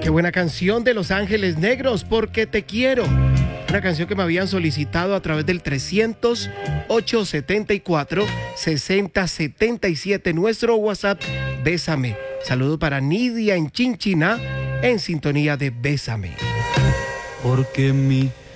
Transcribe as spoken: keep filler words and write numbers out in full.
Qué buena canción de Los Ángeles Negros, Porque te quiero. Una canción que me habían solicitado a través del trescientos, ochocientos setenta y cuatro, sesenta setenta y siete, nuestro WhatsApp Bésame. Saludo para Nidia en Chinchina, en sintonía de Bésame. Porque mi